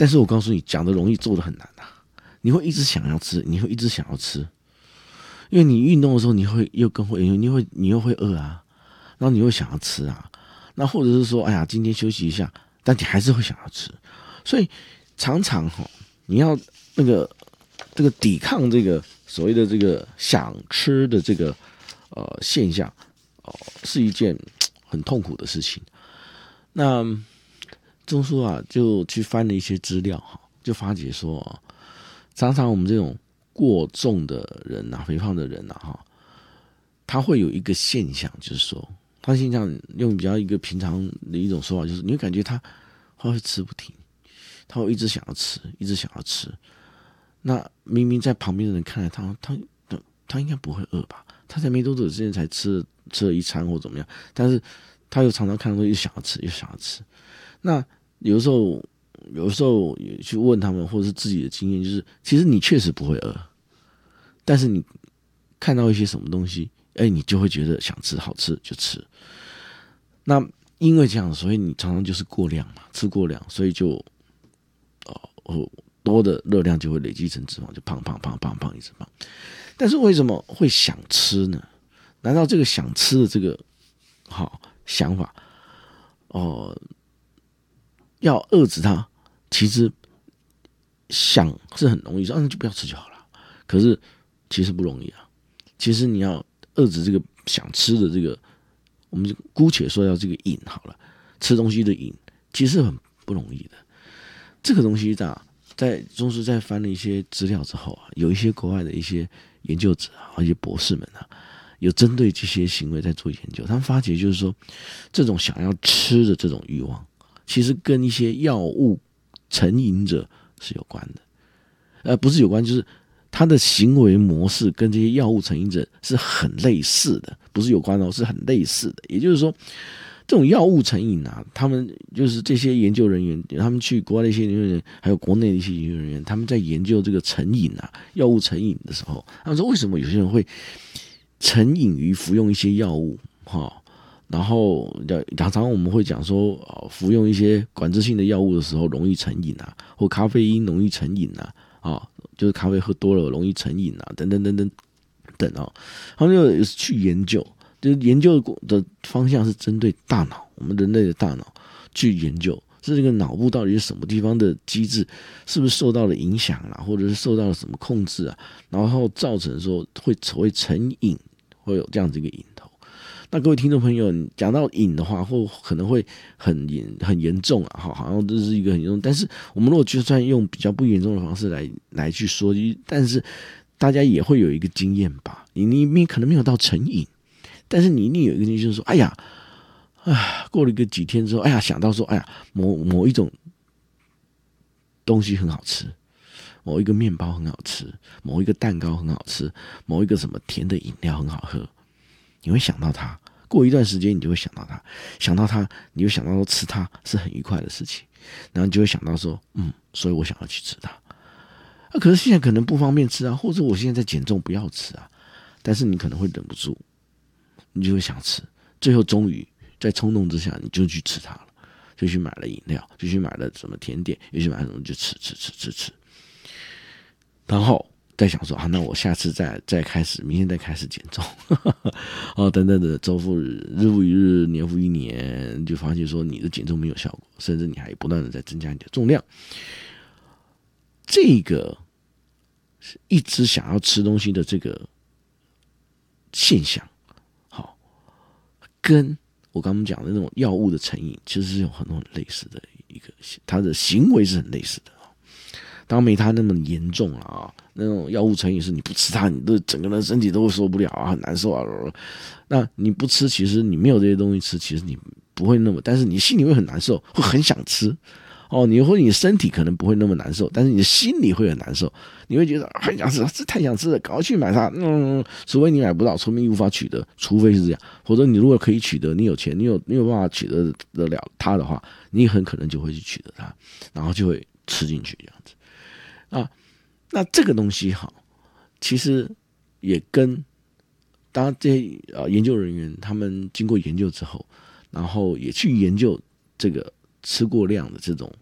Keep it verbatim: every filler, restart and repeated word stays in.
但是我告诉你，讲的容易，做的很难啊。你会一直想要吃，你会一直想要吃，因为你运动的时候，你会又更会，你会你又会饿啊，然后你会想要吃啊。那或者是说，哎呀，今天休息一下，但你还是会想要吃，所以常常哈，你要那个这个抵抗这个所谓的这个想吃的这个呃现象，哦、呃，是一件很痛苦的事情。那钟叔啊，就去翻了一些资料哈，就发觉说啊，常常我们这种过重的人啊，肥胖的人啊，哈，他会有一个现象，就是说，他现象用比较一个平常的一种说法，就是你会感觉他他会吃不停，他会一直想要吃，一直想要吃。那明明在旁边的人看来他，他他他应该不会饿吧？他才没多久之前才吃了吃了一餐或怎么样，但是他又常常看到又想要吃，又想要吃。那有的时候，有的时候也去问他们，或者是自己的经验，就是其实你确实不会饿，但是你看到一些什么东西，哎，你就会觉得想吃，好吃就吃。那因为这样，所以你常常就是过量嘛，吃过量，所以就哦多的热量就会累积成脂肪，就胖胖胖胖胖一直胖。但是为什么会想吃呢？难道这个想吃的这个好想法，哦、呃，要遏制它？其实想是很容易，说、啊、那就不要吃就好了。可是其实不容易啊。其实你要遏制这个想吃的这个，我们就姑且说要这个瘾好了，吃东西的瘾，其实很不容易的。这个东西啊，在中师在翻了一些资料之后啊，有一些国外的一些研究者啊，一些博士们啊，有针对这些行为在做研究。他们发觉就是说，这种想要吃的这种欲望，其实跟一些药物成瘾者是有关的。呃，不是有关，就是他的行为模式跟这些药物成瘾者是很类似的，不是有关哦，是很类似的。也就是说，这种药物成瘾啊，他们就是这些研究人员，他们去国外的一些研究人员，还有国内的一些研究人员，他们在研究这个成瘾啊，药物成瘾的时候，他们说为什么有些人会成瘾于服用一些药物，哈。然后常常我们会讲说，服用一些管制性的药物的时候容易成瘾啊，或咖啡因容易成瘾啊，啊，就是咖啡喝多了容易成瘾啊，等等等等等啊。他们就去研究，就是研究的方向是针对大脑，我们人类的大脑去研究，是这个脑部到底是什么地方的机制，是不是受到了影响啊，或者是受到了什么控制啊，然后造成说会会成瘾，会有这样子一个瘾头。那各位听众朋友，讲到瘾的话，或可能会很严很严重啊，好像这是一个很严重。但是我们如果就算用比较不严重的方式来来去说，但是大家也会有一个经验吧。你你你可能没有到成瘾，但是你一定有一个经验，就是说，哎呀，啊，过了一个几天之后，哎呀，想到说，哎呀，某某一种东西很好吃，某一个面包很好吃，某一个蛋糕很好吃，某一个什么甜的饮料很好喝，你会想到它。过一段时间，你就会想到它，想到它，你就想到说吃它是很愉快的事情，然后你就会想到说，嗯，所以我想要去吃它。啊，可是现在可能不方便吃啊，或者我现在在减重，不要吃啊。但是你可能会忍不住，你就会想吃，最后终于在冲动之下，你就去吃它了，就去买了饮料，就去买了什么甜点，又去买了什么就吃吃吃吃吃，然后再想说啊，那我下次再再开始，明天再开始减重，哦，等等的，周复日，日复一日，年复一年，就发现说你的减重没有效果，甚至你还不断的在增加你的重量。这个一直想要吃东西的这个现象，好，跟我刚刚讲的那种药物的成瘾，其实是有很多很类似的一个，它的行为是很类似的。当然没它那么严重啊，那种药物成瘾是你不吃它，你的整个人身体都会受不了啊，很难受啊。那你不吃，其实你没有这些东西吃，其实你不会那么，但是你心里会很难受，会很想吃。哦，你会你的身体可能不会那么难受，但是你的心里会很难受，你会觉得很想吃，这太想吃了，赶快去买它。嗯，除非你买不到，除非你无法取得，除非是这样，或者你如果可以取得，你有钱，你有你有办法取得得了它的话，你很可能就会去取得它，然后就会吃进去这样子。啊，那这个东西好，其实也跟当然这些呃研究人员他们经过研究之后，然后也去研究这个吃过量的这种